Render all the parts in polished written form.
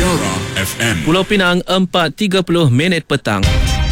Mutiara FM. Pulau Pinang 4.30 petang.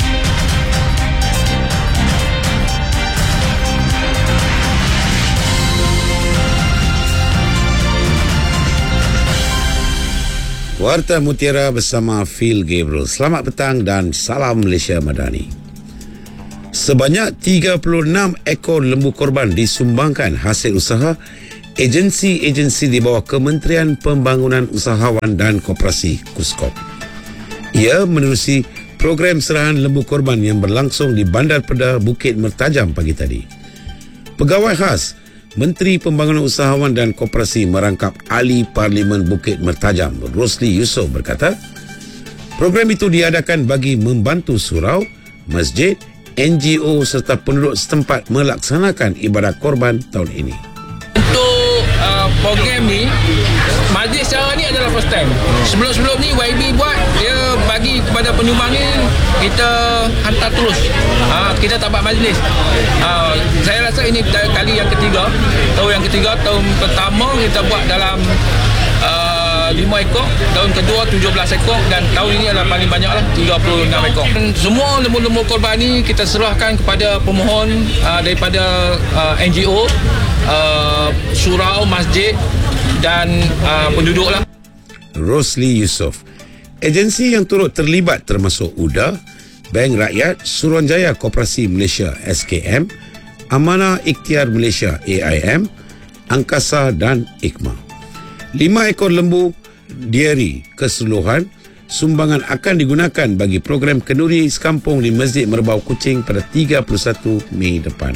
Warta Mutiara bersama Phil Gabriel. Selamat petang dan salam Malaysia Madani. Sebanyak 36 ekor lembu korban disumbangkan hasil usaha agensi-agensi di bawah Kementerian Pembangunan Usahawan dan Koperasi KUSKOP. Ia menerusi program serahan lembu korban yang berlangsung di Bandar Pedah, Bukit Mertajam pagi tadi. Pegawai khas Menteri Pembangunan Usahawan dan Koperasi merangkap Ahli Parlimen Bukit Mertajam, Rosli Yusof berkata, program itu diadakan bagi membantu surau, masjid, NGO serta penduduk setempat melaksanakan ibadat korban tahun ini. Untuk program ni, majlis secara ni adalah first time. Sebelum-sebelum ni YB buat, dia bagi kepada penyumbang ni, kita hantar terus. Kita tak buat majlis. Saya rasa ini kali yang ketiga. Tahun pertama kita buat dalam 5 ekor, tahun kedua 17 ekor dan tahun ini adalah paling banyak lah, 36 ekor. Semua lembu-lembu korban ni kita serahkan kepada pemohon daripada NGO, surau, masjid dan penduduk lah. Rosli Yusof. Agensi yang turut terlibat termasuk UDA, Bank Rakyat, Suruhanjaya Koperasi Malaysia SKM, Amanah Ikhtiar Malaysia AIM, Angkasa dan IKMA. 5 ekor lembu diari keseluruhan sumbangan akan digunakan bagi program kenduri sekampung di Masjid Merbau Kuching pada 31 Mei depan.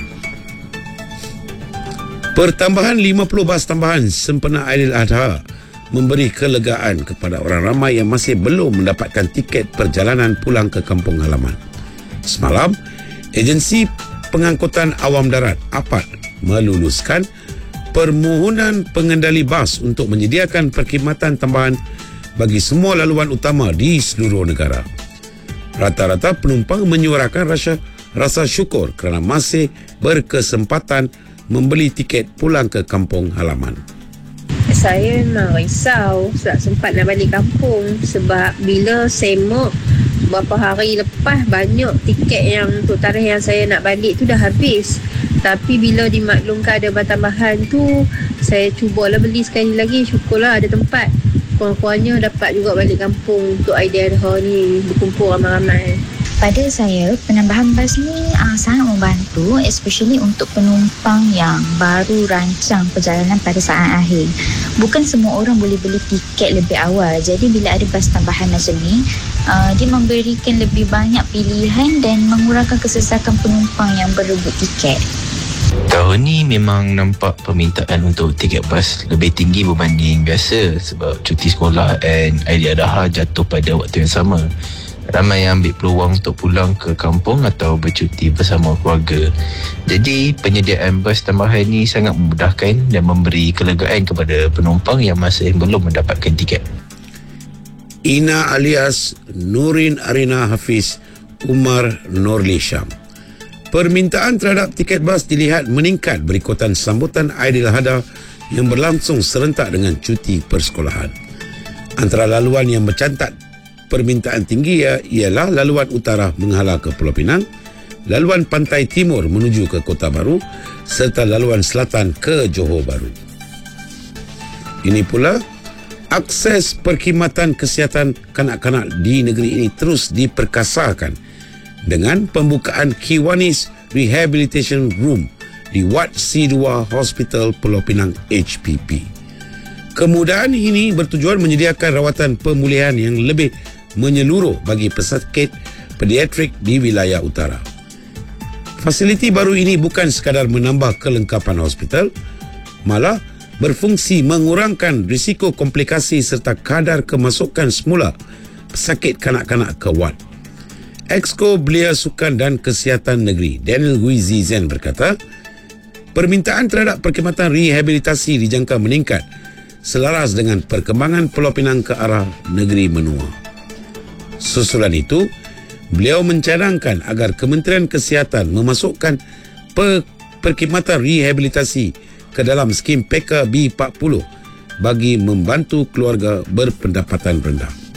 Pertambahan 50 bas tambahan sempena Aidiladha memberi kelegaan kepada orang ramai yang masih belum mendapatkan tiket perjalanan pulang ke kampung halaman. Semalam, agensi pengangkutan awam darat APAD meluluskan permohonan pengendali bas untuk menyediakan perkhidmatan tambahan bagi semua laluan utama di seluruh negara. Rata-rata penumpang menyuarakan rasa syukur kerana masih berkesempatan membeli tiket pulang ke kampung halaman. Saya memang risau tak sempat nak balik kampung sebab bila sembok beberapa hari lepas banyak tiket yang untuk tarikh yang saya nak balik tu dah habis. Tapi bila dimaklumkan ada bas tambahan tu, saya cubalah beli sekali lagi. Syukurlah ada tempat. Kurang-kurangnya dapat juga balik kampung untuk Aidiladha ni, berkumpul ramai-ramai. Pada saya, penambahan bas ni sangat membantu, especially untuk penumpang yang baru rancang perjalanan pada saat akhir. Bukan semua orang boleh beli tiket lebih awal. Jadi bila ada bas tambahan macam ni, dia memberikan lebih banyak pilihan dan mengurangkan kesesakan penumpang yang berebut tiket. Tahun ni memang nampak permintaan untuk tiket bas lebih tinggi berbanding biasa sebab cuti sekolah dan Aidiladha jatuh pada waktu yang sama. Ramai yang ambil peluang untuk pulang ke kampung atau bercuti bersama keluarga. Jadi penyediaan bas tambahan ni sangat memudahkan dan memberi kelegaan kepada penumpang yang masih belum mendapatkan tiket. Ina alias Nurin Arina Hafiz Umar Norli Syam. Permintaan terhadap tiket bas dilihat meningkat berikutan sambutan Aidiladha yang berlangsung serentak dengan cuti persekolahan. Antara laluan yang bercantat permintaan tinggi ialah laluan utara menghala ke Pulau Pinang, laluan pantai timur menuju ke Kota Baru serta laluan selatan ke Johor Bahru. Ini pula, akses perkhidmatan kesihatan kanak-kanak di negeri ini terus diperkasarkan dengan pembukaan Kiwanis Rehabilitation Room di Wad C2 Hospital Pulau Pinang HPP. Kemudahan ini bertujuan menyediakan rawatan pemulihan yang lebih menyeluruh bagi pesakit pediatrik di wilayah utara. Fasiliti baru ini bukan sekadar menambah kelengkapan hospital, malah berfungsi mengurangkan risiko komplikasi serta kadar kemasukan semula pesakit kanak-kanak ke wad. Exco Belia Sukan dan Kesihatan Negeri Daniel Guizi Zen berkata, permintaan terhadap perkhidmatan rehabilitasi dijangka meningkat selaras dengan perkembangan Pulau Pinang ke arah negeri menua. Susulan itu, beliau mencadangkan agar Kementerian Kesihatan memasukkan perkhidmatan rehabilitasi ke dalam skim PKB 40 bagi membantu keluarga berpendapatan rendah.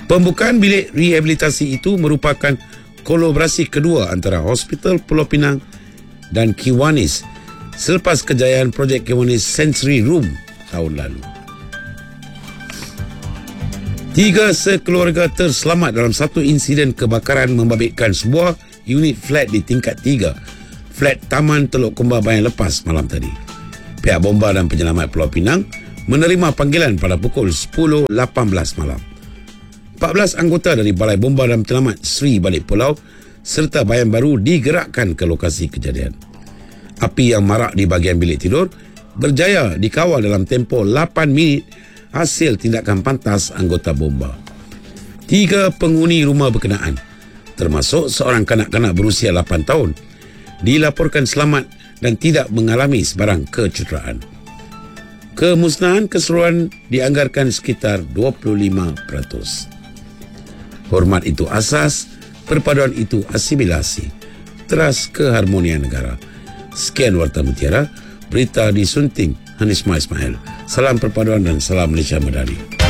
Pembukaan bilik rehabilitasi itu merupakan kolaborasi kedua antara Hospital Pulau Pinang dan Kiwanis selepas kejayaan projek Kiwanis Sensory Room tahun lalu. 3 sekeluarga terselamat dalam satu insiden kebakaran membabitkan sebuah unit flat di tingkat 3, flat Taman Teluk Kumbar Bayan Lepas malam tadi. Pihak bomba dan penyelamat Pulau Pinang menerima panggilan pada pukul 10.18 malam. 14 anggota dari Balai Bomba dan Penyelamat Sri Balik Pulau serta Bayan Baru digerakkan ke lokasi kejadian. Api yang marak di bahagian bilik tidur berjaya dikawal dalam tempoh 8 minit hasil tindakan pantas anggota bomba. 3 penghuni rumah berkenaan, termasuk seorang kanak-kanak berusia 8 tahun, dilaporkan selamat dan tidak mengalami sebarang kecederaan. Kemusnahan keseluruhan dianggarkan sekitar 25%. Hormat itu asas, perpaduan itu asimilasi, teras keharmonian negara. Sekian Warta Mutiara, berita disunting Hanisma Ismail. Salam perpaduan dan salam Malaysia Madani.